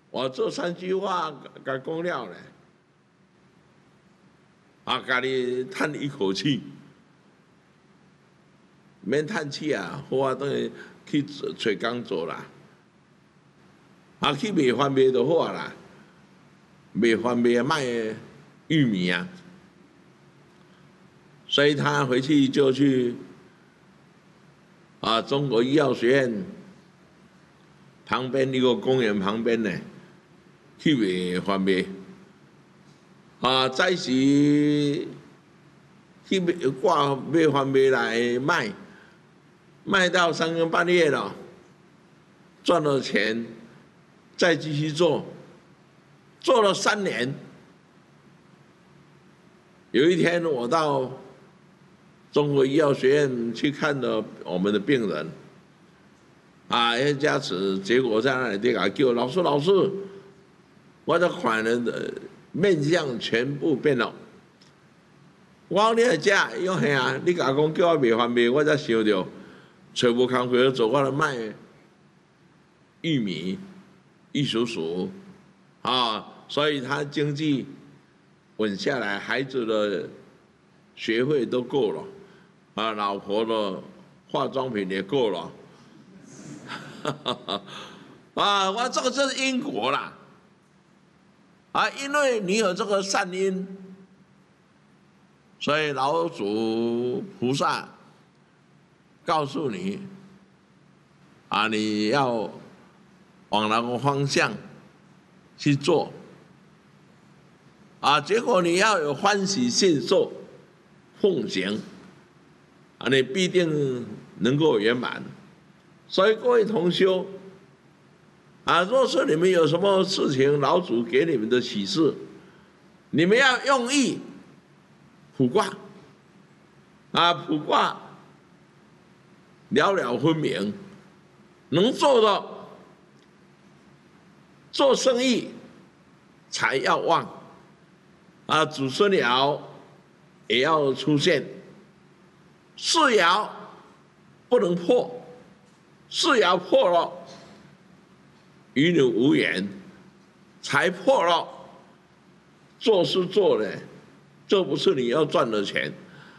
我这3句话甲讲了咧，家己叹一口气，免叹气啊，好啊，等去找工做啦，去卖番麦就好啊啦，卖番麦卖玉米啊，所以他回去就去中国医药学院旁边一个公园旁边呢。去卖番麦，早时去挂买番麦来卖，卖到3更半夜了，赚了钱，再继续做，做了3年。有一天我到中国医药学院去看了我们的病人，一家子，结果在那里地叫老师老师。我的款人的面相全部变了。我讲你来食，伊讲嘿啊，你甲我讲叫我卖番麦，我才想到找无工课做，我来卖玉米、玉蜀黍，所以他经济稳下来，孩子的学费都够了，老婆的化妆品也够了，我这个就是因果啦。因为你有这个善因，所以老祖菩萨告诉你，你要往那个方向去做，结果你要有欢喜信受奉行，你必定能够圆满。所以各位同修。若是你们有什么事情，老祖给你们的启示，你们要用意卜卦，卜卦了了分明，能做的做生意财要旺，祖孙爻也要出现，世爻不能破，世爻破了。与你无缘，财破了，做事做了，这不是你要赚的钱，